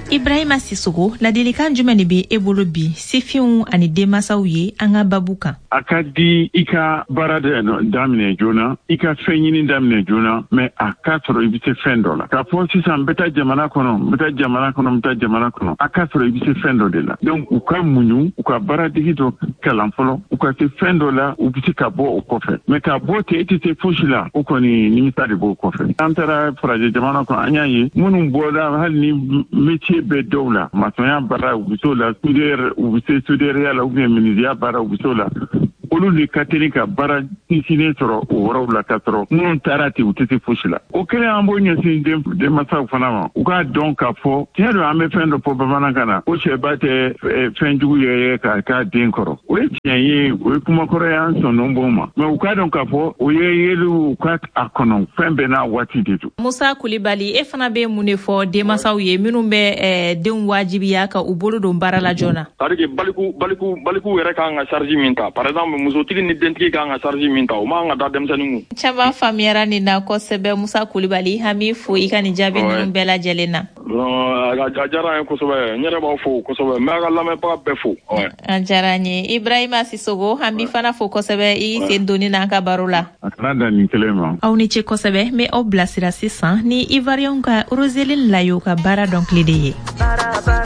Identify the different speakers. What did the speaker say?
Speaker 1: Ibrahima Sissoko ladilikan jumɛn de bɛ e bolo bi sifinw ani denmasaw ye an ka babu kan.
Speaker 2: A ka di i ka baara daminɛ joona, i ka fɛn ɲini daminɛ joona, mais a ka sɔrɔ i bɛ se fɛn dɔ la. K'a fɔ sisan n bɛ taa jamana kɔnɔ, a ka sɔrɔ i bɛ se fɛn dɔ de la. Donc u ka muɲu, u ka baaradegi dɔ kalan fɔlɔ, u ka se fɛn dɔ la, u bɛ se ka bɔ o kɔfɛ. Mais ka bɔ ten, e tɛ se fosi la, o kɔni nimisa de b'o kɔfɛ. An taara farajɛ jamana kɔnɔ, an y'a ye minnu bɔra hali ni métier bɛ dɔw la, maçonnya baara u bɛ s'o la, soudeur u bɛ se soudeuria la ou bien menuisier baara u bɛ s'o la. Olu de ka teli ka baara sinsinnen sɔrɔ o yɔrɔw la ka sɔrɔ minnu taara ten u tɛ se fosi la. O kɛlen an b'o ɲɛsin denmasaw fana ma. U k'a dɔn k'a fɔ tiɲɛ don an bɛ fɛn dɔ fɔ bamanankan na ko sɛba tɛ fɛn jugu ye k'a k'a den kɔrɔ. O ye tiɲɛ ye, o ye kumakɔrɔ ye an sɔnn'o b'o ma. Mais u k'a dɔn k'a fɔ o ye yeliw u ka a kɔnɔ fɛn bɛɛ n'a waati de don.
Speaker 1: Musa Kulibali, e fana bɛ mun de fɔ denmasaw ye minnu bɛ denw wajibiya ka u bolo don baara la joona?
Speaker 3: C'est-à-dire que baliku yɛrɛ kan ka charge min ta. Par exemple, musotigi ni dentigi kan ka charge min ta, o man ka da denmisɛnninw.
Speaker 1: Caman faamuyara nin na kosɛbɛ. Musa Kulibali, hami fo i ka nin jaabi ninnu bɛɛ lajɛlen na.
Speaker 3: A diyara n ye kosɛbɛ, n yɛrɛ b'aw fo kosɛbɛ, n bɛ a ka lamɛnbaga bɛɛ fo.
Speaker 1: A diyara n ye. Ibrahima Sissoko, hami fana fo kosɛbɛ i sen donni n'an ka baro la.
Speaker 2: A kana dan nin kelen ma.
Speaker 1: Aw ni ce kosɛbɛ, n bɛ aw bilasira sisan ni Ivoirien ka Roseline Layo ka baara dɔnkili de ye.